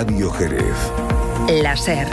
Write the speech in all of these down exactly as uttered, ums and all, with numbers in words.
Radio Jerez. La SER.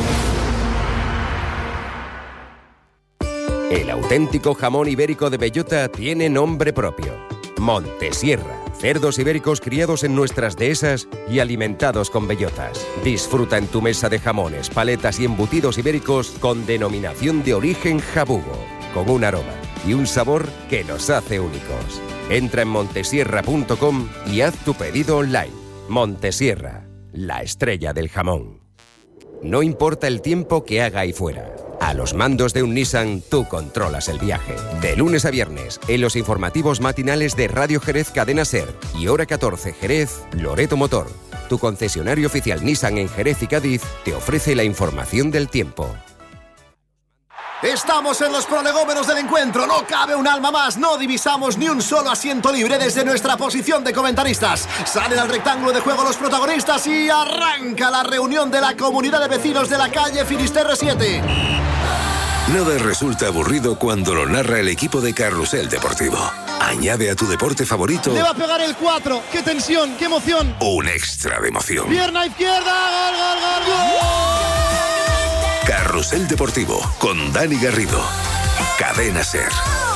El auténtico jamón ibérico de bellota tiene nombre propio: Montesierra. Cerdos ibéricos criados en nuestras dehesas y alimentados con bellotas. Disfruta en tu mesa de jamones, paletas y embutidos ibéricos con denominación de origen jabugo, con un aroma y un sabor que los hace únicos. Entra en montesierra punto com y haz tu pedido online. Montesierra, la estrella del jamón. No importa el tiempo que haga ahí fuera. A los mandos de un Nissan, tú controlas el viaje. De lunes a viernes, en los informativos matinales de Radio Jerez Cadena SER y Hora catorce Jerez, Loreto Motor, tu concesionario oficial Nissan en Jerez y Cádiz, te ofrece la información del tiempo. Estamos en los prolegómenos del encuentro, no cabe un alma más, no divisamos ni un solo asiento libre desde nuestra posición de comentaristas. Salen al rectángulo de juego los protagonistas y arranca la reunión de la comunidad de vecinos de la calle Finisterre siete. Nada resulta aburrido cuando lo narra el equipo de Carrusel Deportivo. Añade a tu deporte favorito... Le va a pegar el cuatro, qué tensión, qué emoción. Un extra de emoción. Pierna izquierda, gol, gol, gol, gol. Carrusel Deportivo, con Dani Garrido. Cadena SER.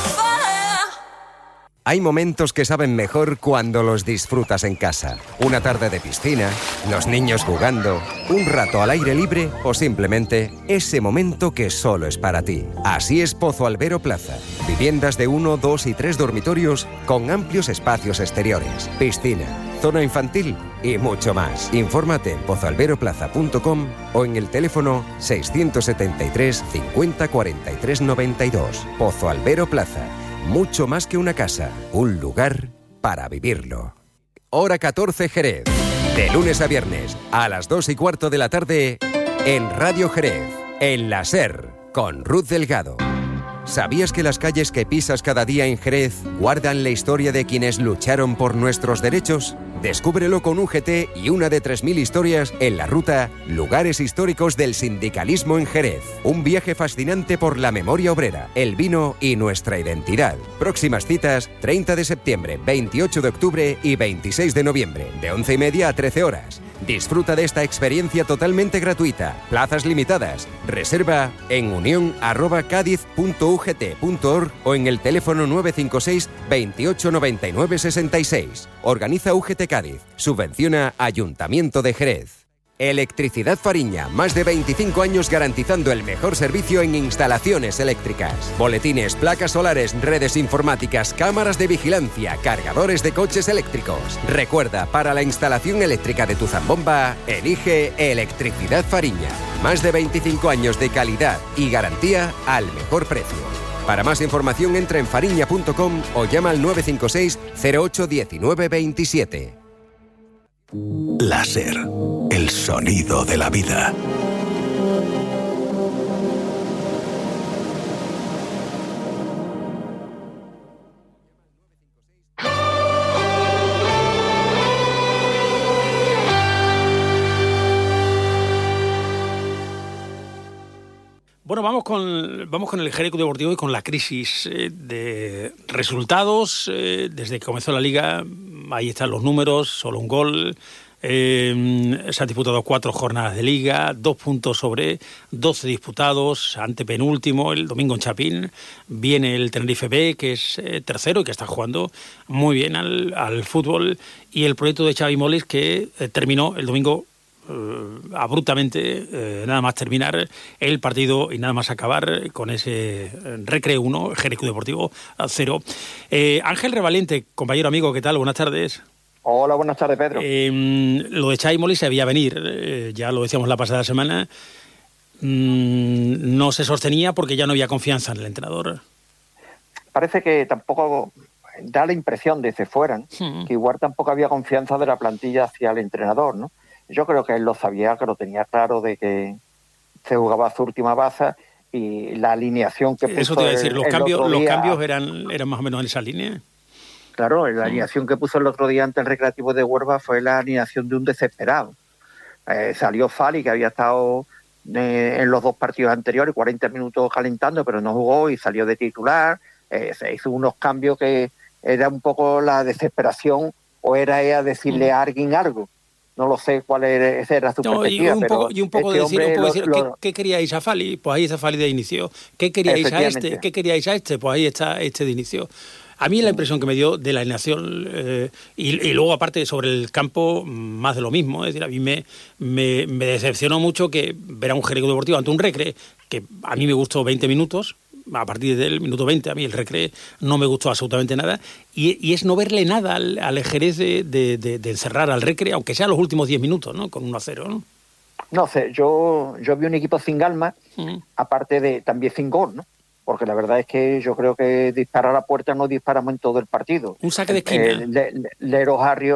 Hay momentos que saben mejor cuando los disfrutas en casa. Una tarde de piscina, los niños jugando, un rato al aire libre o simplemente ese momento que solo es para ti. Así es Pozo Albero Plaza. Viviendas de uno, dos y tres dormitorios con amplios espacios exteriores, piscina, zona infantil y mucho más. Infórmate en pozo albero plaza punto com o en el teléfono seiscientos setenta y tres cincuenta cuarenta y tres noventa y dos. Pozo Albero Plaza. Mucho más que una casa, un lugar para vivirlo. Hora catorce Jerez. De lunes a viernes, a las dos y cuarto de la tarde, en Radio Jerez, en la SER, con Ruth Delgado. ¿Sabías que las calles que pisas cada día en Jerez guardan la historia de quienes lucharon por nuestros derechos? Descúbrelo con un G T y una de tres mil historias en la ruta Lugares Históricos del Sindicalismo en Jerez. Un viaje fascinante por la memoria obrera, el vino y nuestra identidad. Próximas citas, treinta de septiembre, veintiocho de octubre y veintiséis de noviembre, de once y media a trece horas. Disfruta de esta experiencia totalmente gratuita. Plazas limitadas. Reserva en unión arroba cádiz punto u g t punto org o en el teléfono nueve cinco seis veintiocho noventa y nueve sesenta y seis. Organiza U G T Cádiz. Subvenciona Ayuntamiento de Jerez. Electricidad Fariña, más de veinticinco años garantizando el mejor servicio en instalaciones eléctricas. Boletines, placas solares, redes informáticas, cámaras de vigilancia, cargadores de coches eléctricos. Recuerda, para la instalación eléctrica de tu zambomba, elige Electricidad Fariña. Más de veinticinco años de calidad y garantía al mejor precio. Para más información entra en fariña punto com o llama al nueve cinco seis cero ocho diecinueve veintisiete. La SER, el sonido de la vida. Bueno, vamos con, vamos con el Jerez Deportivo y con la crisis eh, de resultados. Eh, desde que comenzó la Liga, ahí están los números, solo un gol. Eh, se han disputado cuatro jornadas de Liga, dos puntos sobre doce disputados, antepenúltimo, el domingo en Chapín. Viene el Tenerife B, que es eh, tercero y que está jugando muy bien al, al fútbol. Y el proyecto de Xavi Molins, que eh, terminó el domingo Uh, abruptamente, eh, nada más terminar el partido y nada más acabar con ese Recre uno, Jerez Deportivo cero. Eh, Ángel Revalente, compañero amigo, ¿qué tal? Buenas tardes. Hola, buenas tardes, Pedro. Eh, lo de Xavi Molins se veía venir, eh, ya lo decíamos la pasada semana. Mm, no se sostenía porque ya no había confianza en el entrenador. Parece que tampoco da la impresión de que se fueran, hmm. que igual tampoco había confianza de la plantilla hacia el entrenador, ¿no? Yo creo que él lo sabía, que lo tenía claro de que se jugaba su última baza y la alineación que puso. Eso te iba a decir, el, los, el cambios, otro los día, cambios eran, eran más o menos en esa línea. Claro, la alineación que puso el otro día ante el Recreativo de Huelva fue la alineación de un desesperado. Eh, salió Fali, que había estado eh, en los dos partidos anteriores, cuarenta minutos calentando, pero no jugó y salió de titular. Eh, se hizo unos cambios que era un poco la desesperación o era ella decirle a alguien algo. no lo sé cuál era, esa era su no, perspectiva. Y un pero poco, y un poco este de decir, un poco lo, decir lo, ¿qué, ¿qué queríais a Fali? Pues ahí está Fali de inicio. ¿Qué queríais a este? ¿Qué queríais a este? Pues ahí está este de inicio. A mí la impresión que me dio de la alineación, eh, y, y luego aparte sobre el campo, más de lo mismo. Es decir, a mí me, me, me decepcionó mucho que ver a un Jerez Deportivo ante un Recre, que a mí me gustó veinte minutos, a partir del minuto veinte, a mí el Recre no me gustó absolutamente nada, y, y es no verle nada al, al Jerez de, de, de, de encerrar al Recre, aunque sea los últimos diez minutos, ¿no? Con uno a cero, ¿no? No sé, yo, yo vi un equipo sin alma, uh-huh. aparte de también sin gol, ¿no? Porque la verdad es que yo creo que disparar a la puerta no disparamos en todo el partido. Un saque de esquina. Eh, Le, Lero Jairo,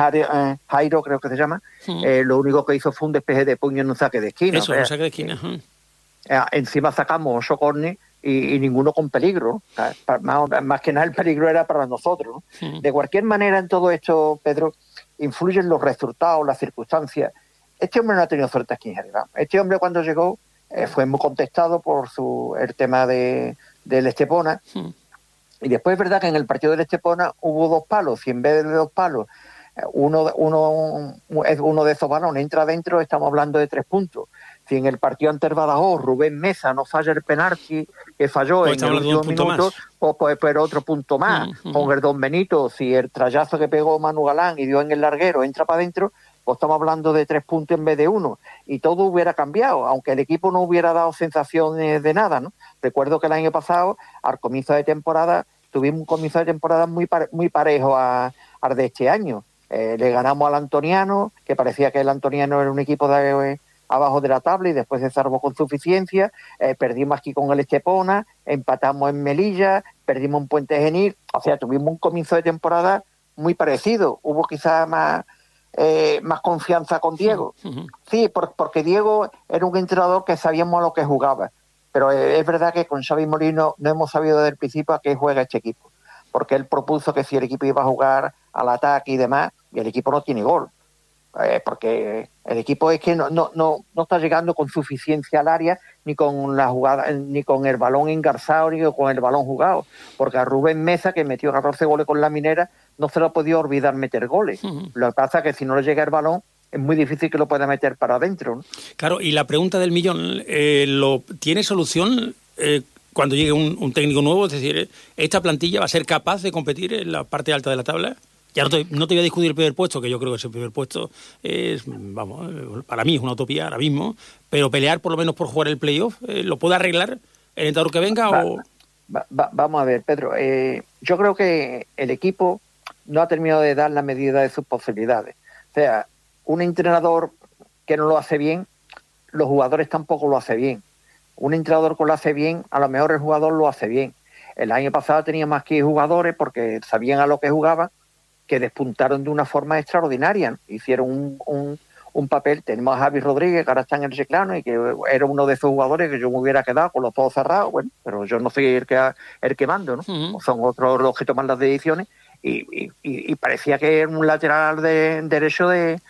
Jairo, creo que se llama, uh-huh. eh, lo único que hizo fue un despeje de puño en un saque de esquina. Eso, o sea, un saque de esquina. Uh-huh. eh, encima sacamos ocho córner y, y ninguno con peligro. O sea, más, más que nada el peligro era para nosotros, ¿no? Uh-huh. De cualquier manera, en todo esto, Pedro, influyen los resultados, las circunstancias. Este hombre no ha tenido suerte aquí en Jerez. Este hombre cuando llegó eh, fue muy contestado por su el tema de del Estepona, hmm. y después es verdad que en el partido del Estepona hubo dos palos, y en vez de dos palos, uno, uno, uno de esos balones entra adentro, estamos hablando de tres puntos. Si en el partido ante el Badajoz Rubén Mesa no falla el penalti que falló pues en el último minuto, pues, pues, pues otro punto más. Hmm, hmm. Con el Don Benito, si el trayazo que pegó Manu Galán y dio en el larguero entra para adentro, pues estamos hablando de tres puntos en vez de uno, y todo hubiera cambiado, aunque el equipo no hubiera dado sensaciones de nada, ¿no? Recuerdo que el año pasado, al comienzo de temporada, tuvimos un comienzo de temporada muy pare, muy parejo a, al de este año. Eh, le ganamos al Antoniano, que parecía que el Antoniano era un equipo de eh, abajo de la tabla, y después se salvó con suficiencia. Eh, perdimos aquí con el Estepona, empatamos en Melilla, perdimos en Puente Genil. O sea, tuvimos un comienzo de temporada muy parecido. Hubo quizás más... Eh, más confianza con Diego. Uh-huh. Sí, por, porque Diego era un entrenador que sabíamos a lo que jugaba, pero eh, es verdad que con Xavi Molino no hemos sabido desde el principio a qué juega este equipo, porque él propuso que si el equipo iba a jugar al ataque y demás, y el equipo no tiene gol, eh, porque el equipo es que no, no, no, no está llegando con suficiencia al área, ni con la jugada, ni con el balón engarzado, ni con el balón jugado, porque a Rubén Mesa, que metió catorce goles con la Minera, no se lo ha podido olvidar meter goles. Uh-huh. Lo que pasa es que si no le llega el balón, es muy difícil que lo pueda meter para adentro, ¿no? Claro, y la pregunta del millón, eh, ¿lo ¿tiene solución eh, cuando llegue un, un técnico nuevo? Es decir, ¿esta plantilla va a ser capaz de competir en la parte alta de la tabla? Ya no te, no te voy a discutir el primer puesto, que yo creo que ese primer puesto es, vamos, para mí es una utopía ahora mismo, pero pelear por lo menos por jugar el playoff, eh, ¿lo puede arreglar el entrenador que venga? Va, o va, va, vamos a ver, Pedro, eh, yo creo que el equipo no ha terminado de dar la medida de sus posibilidades. O sea, un entrenador que no lo hace bien, los jugadores tampoco lo hace bien. Un entrenador que lo hace bien, a lo mejor el jugador lo hace bien. El año pasado tenía más que jugadores porque sabían a lo que jugaban, que despuntaron de una forma extraordinaria, ¿no? Hicieron un, un, un papel. Tenemos a Javi Rodríguez, que ahora está en el Chiclano, y que era uno de esos jugadores que yo me hubiera quedado con los ojos cerrados, bueno, pero yo no soy el que, el que mando, ¿no? Uh-huh. Son otros los que toman las decisiones. Y, y, y parecía que era un lateral de, derecho de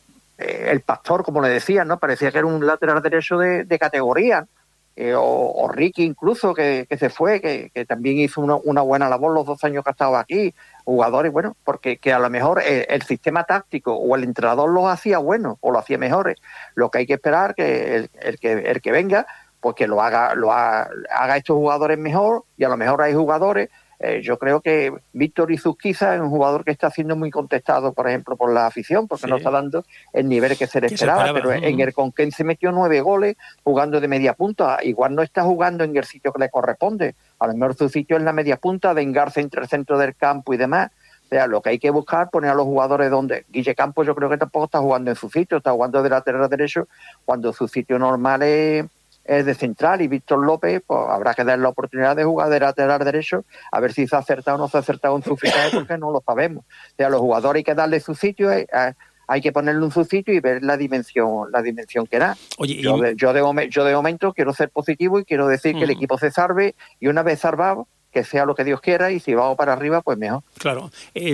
eh, el Pastor, como le decían, ¿no? Parecía que era un lateral derecho de, de categoría, eh, o, o Ricky incluso, que, que se fue, que, que también hizo una, una buena labor los dos años que ha estado aquí. Jugadores, bueno, porque que a lo mejor el, el sistema táctico o el entrenador los hacía buenos o lo hacía mejores. Lo que hay que esperar que el, el que el que venga, pues que lo haga, lo haga, haga estos jugadores mejor, y a lo mejor hay jugadores. Eh, yo creo que Víctor Izuzquiza es un jugador que está siendo muy contestado, por ejemplo, por la afición, porque sí. no está dando el nivel que se le esperaba, se esperaba, pero ¿no? En el Conquén se metió nueve goles jugando de media punta. Igual no está jugando en el sitio que le corresponde. A lo mejor su sitio es la media punta, de engarce entre el centro del campo y demás. O sea, lo que hay que buscar, poner a los jugadores donde... Guille Campos yo creo que tampoco está jugando en su sitio, está jugando de lateral derecho, cuando su sitio normal es... es de central, y Víctor López, pues habrá que dar la oportunidad de jugar de lateral derecho, a ver si se ha acertado o no se ha acertado en su fichaje, porque no lo sabemos. O sea, a los jugadores hay que darle su sitio, hay, hay que ponerle en su sitio y ver la dimensión la dimensión que da. Oye, yo, y... de, yo, de, yo de momento quiero ser positivo y quiero decir mm. que el equipo se salve, y una vez salvado, que sea lo que Dios quiera, y si vamos para arriba, pues mejor. Claro. Eh,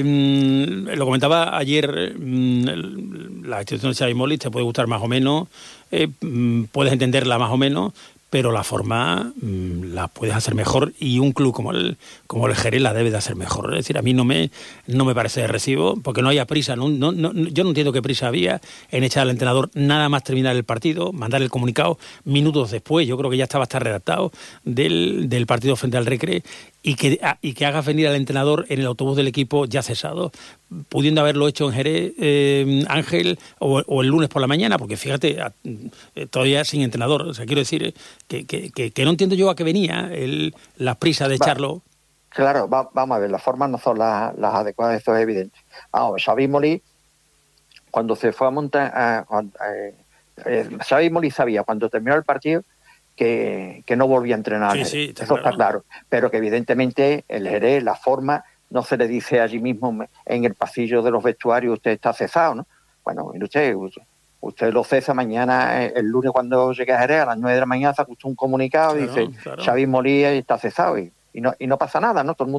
lo comentaba ayer, eh, la institución de Xavi Molins te puede gustar más o menos, eh, puedes entenderla más o menos, pero la forma mmm, la puedes hacer mejor y un club como el como el Jerez la debe de hacer mejor. Es decir, a mí no me no me parece de recibo, porque no haya prisa. No, no, no, yo no entiendo qué prisa había en echar al entrenador nada más terminar el partido, mandar el comunicado minutos después. Yo creo que ya estaba hasta redactado del, del partido frente al Recre, y que, y que hagas venir al entrenador en el autobús del equipo ya cesado, pudiendo haberlo hecho en Jerez, eh, Ángel, o, o el lunes por la mañana, porque fíjate, a, todavía sin entrenador. O sea, quiero decir que, que, que, que no entiendo yo a qué venía el, la prisa de va, echarlo. Claro, va, vamos a ver, las formas no son las, las adecuadas, esto es evidente. Vamos, Xavi Molí, cuando se fue a montar, eh, eh, Xavi Molí sabía, cuando terminó el partido, Que, que no volvía a entrenar. Sí, sí, está eso claro. Está claro. Pero que evidentemente el Jerez, la forma, no se le dice allí mismo en el pasillo de los vestuarios, usted está cesado, ¿no? Bueno, mire usted, usted lo cesa mañana, el lunes cuando llegue a Jerez, a las nueve de la mañana, saca usted un comunicado y claro, dice, claro. Xavi Molí está cesado y, y, no, y no pasa nada, ¿no? Todo el mundo